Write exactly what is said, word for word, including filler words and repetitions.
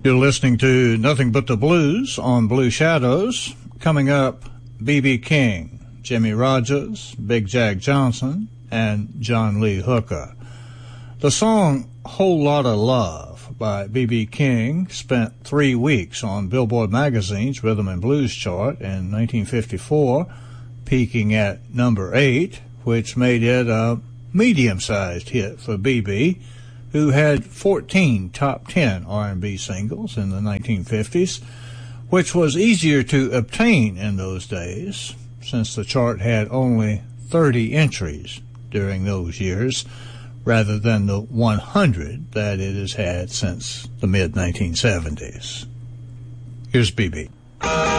You're listening to Nothing But the Blues on Blue Shadows. Coming up, B B King, Jimmy Rogers, Big Jack Johnson, and John Lee Hooker. The song Whole Lotta Love by B B King spent three weeks on Billboard Magazine's Rhythm and Blues chart in nineteen fifty-four, peaking at number eight, which made it a medium-sized hit for B B, who had fourteen top ten R and B singles in the nineteen fifties, which was easier to obtain in those days, since the chart had only thirty entries during those years, rather than the one hundred that it has had since the mid nineteen seventies. Here's B B.